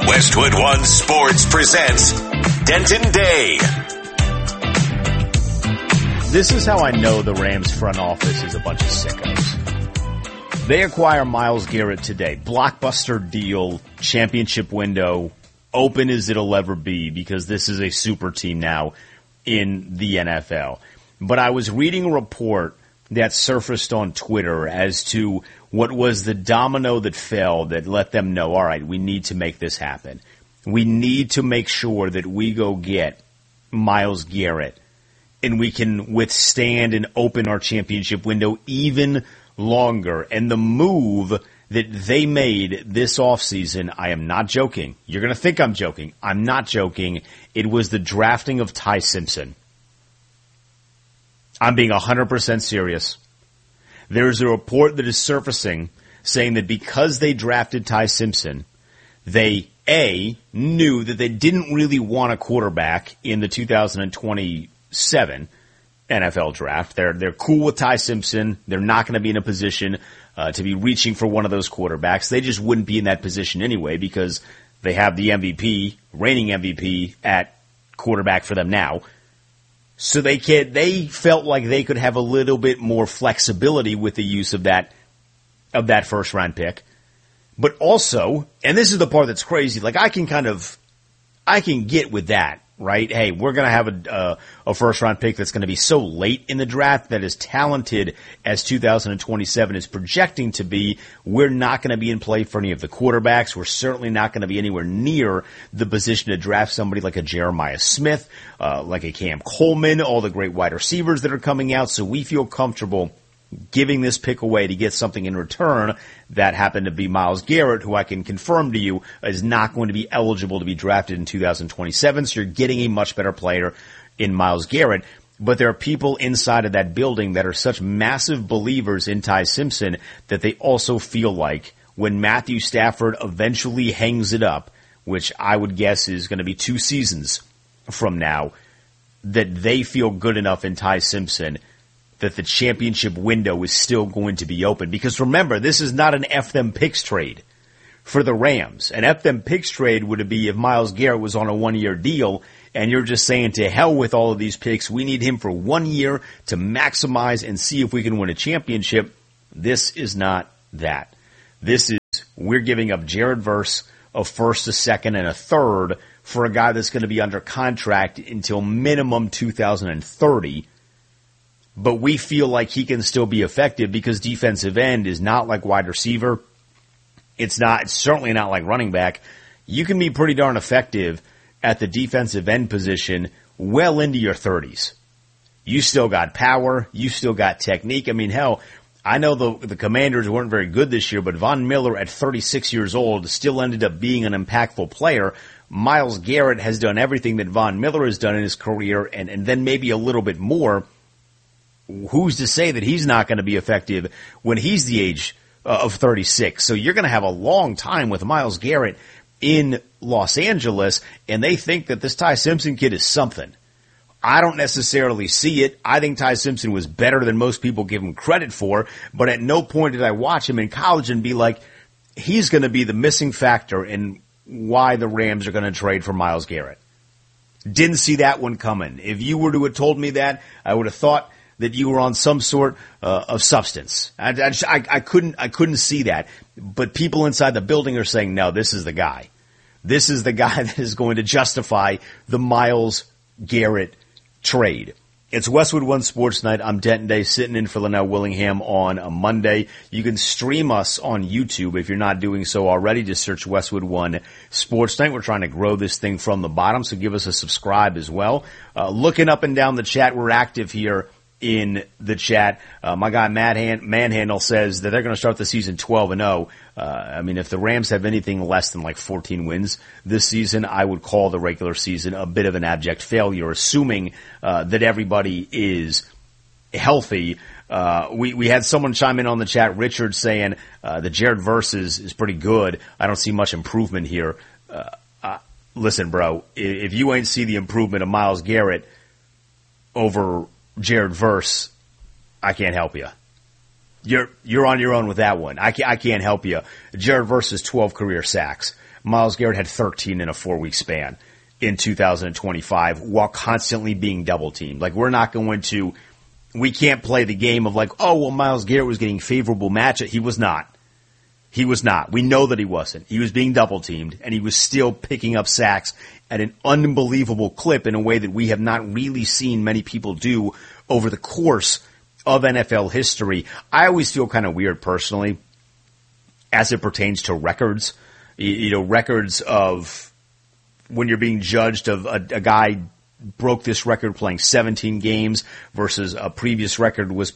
Westwood One Sports presents Denton Day. This is how I know the Rams front office is a bunch of sickos. They acquire Myles Garrett today. Blockbuster deal, championship window, open as it'll ever be because this is a super team now in the NFL. But I was reading a report that surfaced on Twitter as to what was the domino that fell that let them know, all right, we need to make this happen. We need to make sure that we go get Myles Garrett and we can withstand and open our championship window even longer. And the move that they made this offseason, I am not joking. You're going to think I'm joking. I'm not joking. It was the drafting of Ty Simpson. I'm being 100% serious. There's a report that is surfacing saying that because they drafted Ty Simpson, they, A, knew that they didn't really want a quarterback in the 2027 NFL draft. They're cool with Ty Simpson. They're not going to be in a position to be reaching for one of those quarterbacks. They just wouldn't be in that position anyway because they have the MVP, reigning MVP at quarterback for them now. So they felt like they could have a little bit more flexibility with the use of that first round pick. But also, and this is the part that's crazy, like I can get with that, right? Hey, we're going to have a first round pick that's going to be so late in the draft that as talented as 2027 is projecting to be, we're not going to be in play for any of the quarterbacks. We're certainly not going to be anywhere near the position to draft somebody like a Jeremiah Smith, like a Cam Coleman, all the great wide receivers that are coming out. So we feel comfortable giving this pick away to get something in return that happened to be Myles Garrett, who I can confirm to you is not going to be eligible to be drafted in 2027. So you're getting a much better player in Myles Garrett. But there are people inside of that building that are such massive believers in Ty Simpson that they also feel like when Matthew Stafford eventually hangs it up, which I would guess is going to be 2 seasons from now, that they feel good enough in Ty Simpson that the championship window is still going to be open. Because remember, this is not an F them picks trade for the Rams. An F them picks trade would be if Myles Garrett was on a 1-year deal and you're just saying to hell with all of these picks. We need him for 1 year to maximize and see if we can win a championship. This is not that. This is, we're giving up Jared Verse, a first, a second, and a third for a guy that's going to be under contract until minimum 2030. But we feel like he can still be effective because defensive end is not like wide receiver. It's certainly not like running back. You can be pretty darn effective at the defensive end position well into your 30s. You still got power. You still got technique. I mean, hell, I know the Commanders weren't very good this year, but Von Miller at 36 years old still ended up being an impactful player. Myles Garrett has done everything that Von Miller has done in his career and then maybe a little bit more. Who's to say that he's not going to be effective when he's the age of 36? So you're going to have a long time with Myles Garrett in Los Angeles, and they think that this Ty Simpson kid is something. I don't necessarily see it. I think Ty Simpson was better than most people give him credit for, but at no point did I watch him in college and be like, he's going to be the missing factor in why the Rams are going to trade for Myles Garrett. Didn't see that one coming. If you were to have told me that, I would have thought that you were on some sort of substance. I couldn't see that. But people inside the building are saying, no, this is the guy. This is the guy that is going to justify the Myles Garrett trade. It's Westwood One Sports Night. I'm Denton Day, sitting in for Linnell Willingham on a Monday. You can stream us on YouTube if you're not doing so already. Just search Westwood One Sports Night. We're trying to grow this thing from the bottom, so give us a subscribe as well. Looking up and down the chat, we're active here in the chat. My guy Manhandle says that they're going to start the season 12-0. I mean, if the Rams have anything less than like 14 wins this season, I would call the regular season a bit of an abject failure, assuming that everybody is healthy. We had someone chime in on the chat, Richard, saying the Jared Verse is pretty good. I don't see much improvement here. Listen, bro, if you ain't see the improvement of Myles Garrett over Jared Verse, I can't help you. You're on your own with that one. I can't help you. Jared Verse's 12 career sacks. Myles Garrett had 13 in a 4-week span in 2025 while constantly being double teamed. Like, we can't play the game of like, oh, well, Myles Garrett was getting favorable matchup. He was not. He was not. We know that he wasn't. He was being double teamed, and he was still picking up sacks at an unbelievable clip in a way that we have not really seen many people do over the course of NFL history. I always feel kind of weird personally as it pertains to records. Records of when you're being judged of a guy broke this record playing 17 games versus a previous record was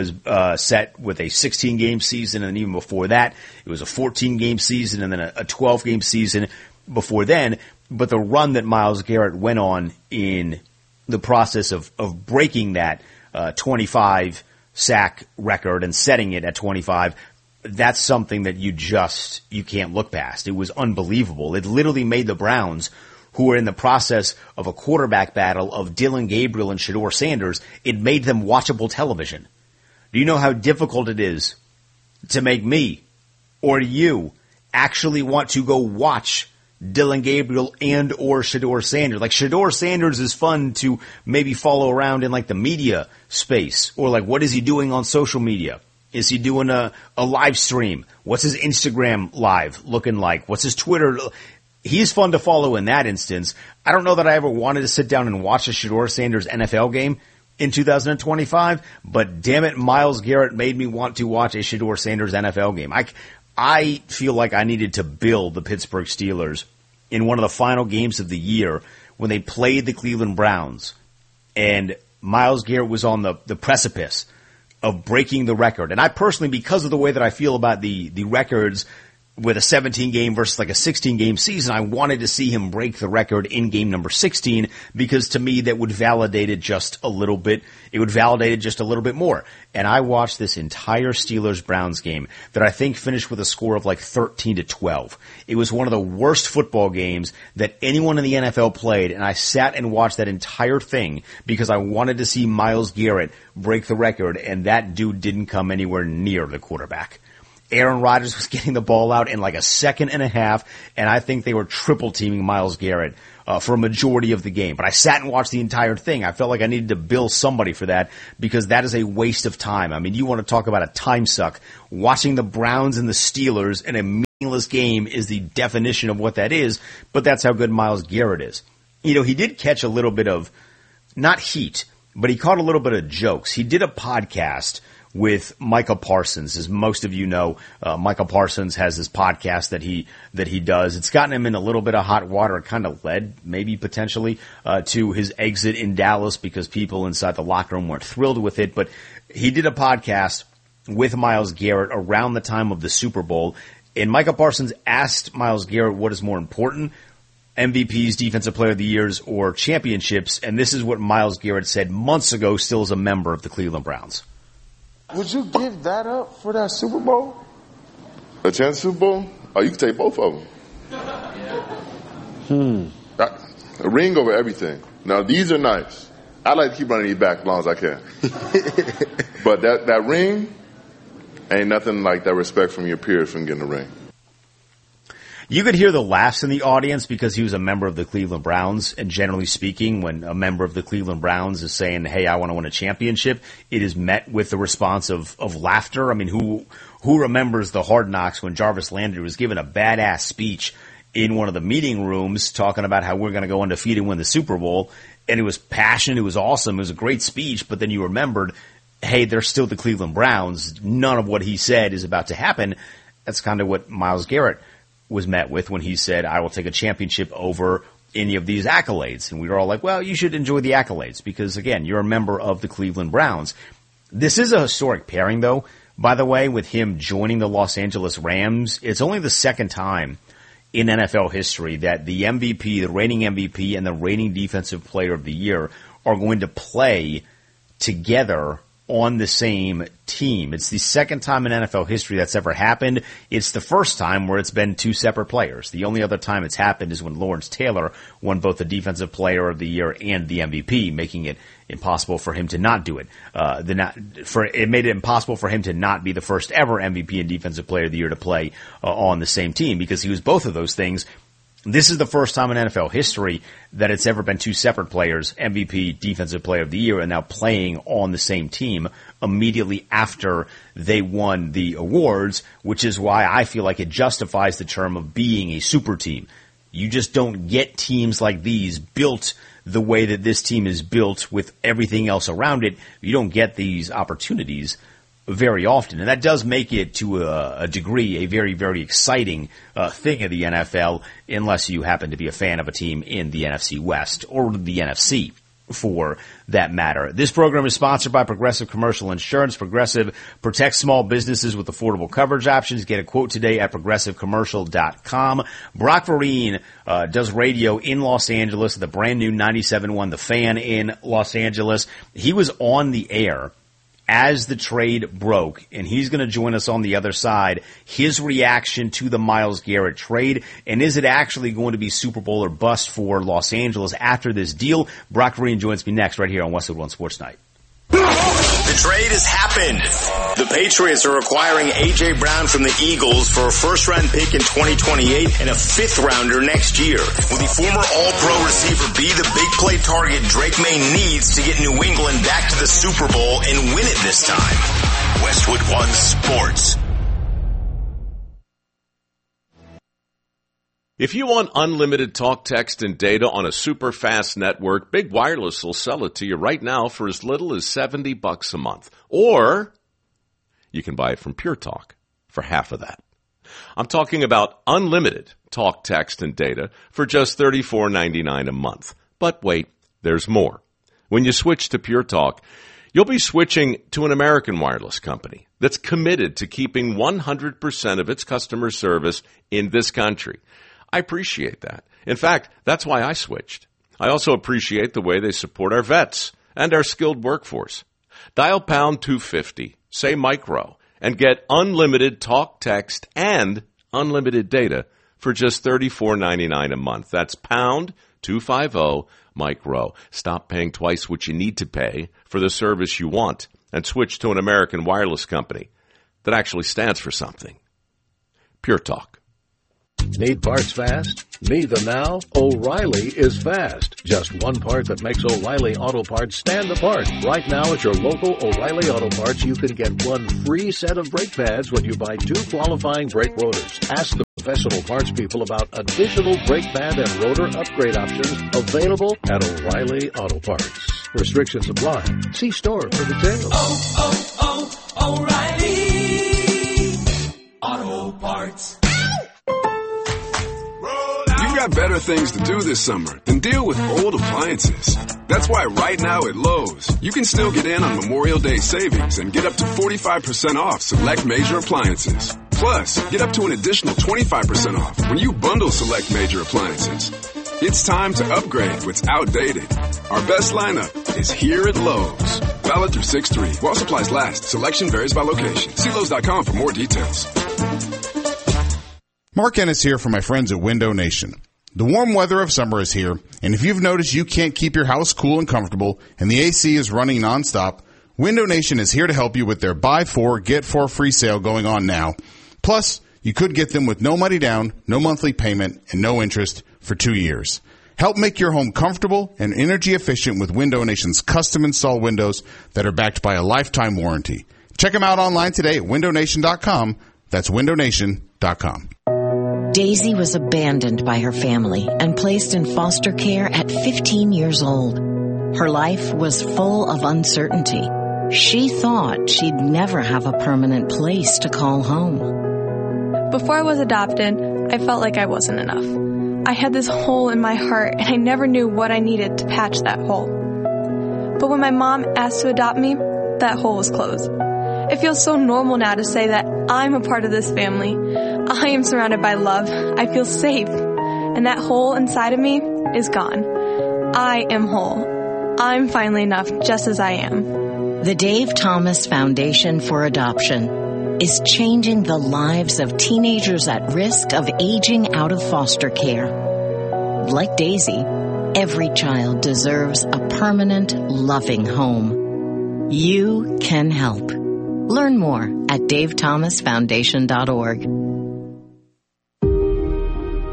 set with a 16-game season, and even before that, it was a 14-game season and then a 12-game season before then. But the run that Myles Garrett went on in the process of breaking that 25 sack record and setting it at 25, that's something that you can't look past. It was unbelievable. It literally made the Browns, who were in the process of a quarterback battle of Dillon Gabriel and Shedeur Sanders, it made them watchable television. Do you know how difficult it is to make me or you actually want to go watch Dillon Gabriel and or Shedeur Sanders? Like, Shedeur Sanders is fun to maybe follow around in like the media space, or like, what is he doing on social media? Is he doing a live stream? What's his Instagram live looking like? What's his Twitter? He's fun to follow in that instance. I don't know that I ever wanted to sit down and watch a Shedeur Sanders NFL game in 2025, but damn it, Myles Garrett made me want to watch a Shedeur Sanders NFL game. I feel like I needed to build the Pittsburgh Steelers in one of the final games of the year when they played the Cleveland Browns, and Myles Garrett was on the precipice of breaking the record. And I personally, because of the way that I feel about the records with a 17-game versus like a 16-game season, I wanted to see him break the record in game number 16, because to me that would validate it just a little bit. It would validate it just a little bit more. And I watched this entire Steelers-Browns game that I think finished with a score of like 13-12. It was one of the worst football games that anyone in the NFL played, and I sat and watched that entire thing because I wanted to see Myles Garrett break the record, and that dude didn't come anywhere near the quarterback. Aaron Rodgers was getting the ball out in like a second and a half, and I think they were triple teaming Myles Garrett for a majority of the game. But I sat and watched the entire thing. I felt like I needed to bill somebody for that, because that is a waste of time. I mean, you want to talk about a time suck. Watching the Browns and the Steelers in a meaningless game is the definition of what that is, but that's how good Myles Garrett is. He did catch a little bit of, not heat, but he caught a little bit of jokes. He did a podcast with Micah Parsons. As most of you know, Micah Parsons has this podcast that he does. It's gotten him in a little bit of hot water. It kind of led, maybe potentially, to his exit in Dallas, because people inside the locker room weren't thrilled with it. But he did a podcast with Myles Garrett around the time of the Super Bowl, and Micah Parsons asked Myles Garrett what is more important, MVPs, Defensive Player of the Years, or championships, and this is what Myles Garrett said months ago, still as a member of the Cleveland Browns. Would you give that up for that Super Bowl? A chance Super Bowl? Oh, you can take both of them. A ring over everything. Now, these are nice. I like to keep running these back as long as I can. But that ring ain't nothing like that respect from your peers from getting a ring. You could hear the laughs in the audience because he was a member of the Cleveland Browns, and generally speaking, when a member of the Cleveland Browns is saying, hey, I want to win a championship, it is met with the response of laughter. I mean, who remembers the Hard Knocks when Jarvis Landry was given a badass speech in one of the meeting rooms talking about how we're going to go undefeated and win the Super Bowl, and it was passionate, it was awesome, it was a great speech, but then you remembered, hey, they're still the Cleveland Browns, none of what he said is about to happen. That's kind of what Myles Garrett was met with when he said, I will take a championship over any of these accolades. And we were all like, well, you should enjoy the accolades because, again, you're a member of the Cleveland Browns. This is a historic pairing, though, by the way, with him joining the Los Angeles Rams. It's only the second time in NFL history that the MVP, the reigning MVP, and the reigning Defensive Player of the Year are going to play together on the same team. It's the second time in NFL history that's ever happened. It's the first time where it's been two separate players. The only other time it's happened is when Lawrence Taylor won both the Defensive Player of the Year and the MVP, making it impossible for him to not do it. It made it impossible for him to not be the first ever MVP and Defensive Player of the Year to play on the same team, because he was both of those things This is the first time in NFL history that it's ever been two separate players, MVP, Defensive Player of the Year, and now playing on the same team immediately after they won the awards, which is why I feel like it justifies the term of being a super team. You just don't get teams like these built the way that this team is built with everything else around it. You don't get these opportunities very often. And that does make it, to a degree, a very, very exciting thing of the NFL, unless you happen to be a fan of a team in the NFC West or the NFC, for that matter. This program is sponsored by Progressive Commercial Insurance. Progressive protects small businesses with affordable coverage options. Get a quote today at progressivecommercial.com. Brock Vereen does radio in Los Angeles, the brand new 97.1 The Fan in Los Angeles. He was on the air as the trade broke, and he's going to join us on the other side. His reaction to the Myles Garrett trade, and is it actually going to be Super Bowl or bust for Los Angeles after this deal? Brock Vereen joins me next right here on Westwood One Sports Night. The trade has happened. The Patriots are acquiring A.J. Brown from the Eagles for a first-round pick in 2028 and a fifth-rounder next year. Will the former All-Pro receiver be the big play target Drake May needs to get New England back to the Super Bowl and win it this time? Westwood One Sports. If you want unlimited talk, text, and data on a super fast network, Big Wireless will sell it to you right now for as little as $70 a month. Or you can buy it from Pure Talk for half of that. I'm talking about unlimited talk, text, and data for just $34.99 a month. But wait, there's more. When you switch to Pure Talk, you'll be switching to an American wireless company that's committed to keeping 100% of its customer service in this country. I appreciate that. In fact, that's why I switched. I also appreciate the way they support our vets and our skilled workforce. Dial pound 250, say micro, and get unlimited talk, text, and unlimited data for just $34.99 a month. That's pound 250 micro. Stop paying twice what you need to pay for the service you want and switch to an American wireless company that actually stands for something. Pure Talk. Need parts fast? Need them now? O'Reilly is fast. Just one part that makes O'Reilly Auto Parts stand apart. Right now at your local O'Reilly Auto Parts, you can get one free set of brake pads when you buy two qualifying brake rotors. Ask the professional parts people about additional brake pad and rotor upgrade options available at O'Reilly Auto Parts. Restrictions apply. See store for details. O'Reilly Auto Parts. You've got better things to do this summer than deal with old appliances. That's why right now at Lowe's, you can still get in on Memorial Day savings and get up to 45% off select major appliances. Plus, get up to an additional 25% off when you bundle select major appliances. It's time to upgrade what's outdated. Our best lineup is here at Lowe's. Valid through 6/3. While supplies last. Selection varies by location. See Lowe's.com for more details. Mark Ennis here for my friends at Window Nation. The warm weather of summer is here, and if you've noticed you can't keep your house cool and comfortable and the AC is running nonstop, Window Nation is here to help you with their buy 4, get 4 free sale going on now. Plus, you could get them with no money down, no monthly payment, and no interest for 2 years. Help make your home comfortable and energy efficient with Window Nation's custom install windows that are backed by a lifetime warranty. Check them out online today at windownation.com. That's windownation.com. Daisy was abandoned by her family and placed in foster care at 15 years old. Her life was full of uncertainty. She thought she'd never have a permanent place to call home. Before I was adopted, I felt like I wasn't enough. I had this hole in my heart, and I never knew what I needed to patch that hole. But when my mom asked to adopt me, that hole was closed. It feels so normal now to say that I'm a part of this family. I am surrounded by love. I feel safe. And that hole inside of me is gone. I am whole. I'm finally enough just as I am. The Dave Thomas Foundation for Adoption is changing the lives of teenagers at risk of aging out of foster care. Like Daisy, every child deserves a permanent, loving home. You can help. Learn more at davethomasfoundation.org.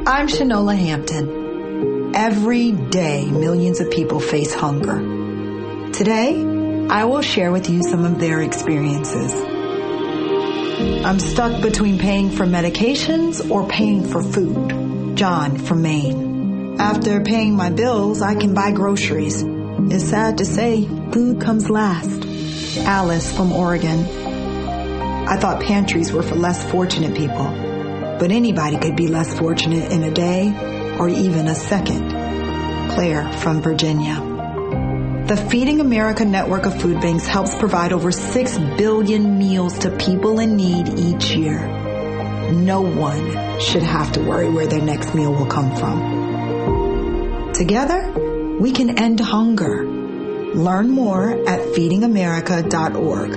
I'm Shanola Hampton. Every day, millions of people face hunger. Today, I will share with you some of their experiences. I'm stuck between paying for medications or paying for food. John from Maine. After paying my bills, I can buy groceries. It's sad to say, food comes last. Alice from Oregon. I thought pantries were for less fortunate people, but anybody could be less fortunate in a day or even a second. Claire from Virginia. The Feeding America network of food banks helps provide over 6 billion meals to people in need each year. No one should have to worry where their next meal will come from. Together, we can end hunger. Learn more at feedingamerica.org.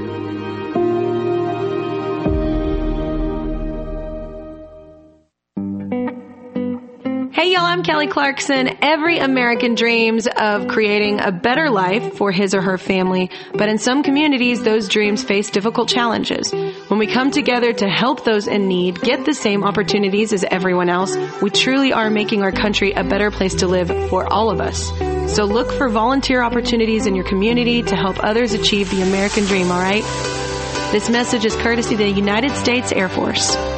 Hey y'all, I'm Kelly Clarkson. Every American dreams of creating a better life for his or her family, but in some communities, those dreams face difficult challenges. When we come together to help those in need get the same opportunities as everyone else, we truly are making our country a better place to live for all of us. So look for volunteer opportunities in your community to help others achieve the American dream, all right? This message is courtesy of the United States Air Force.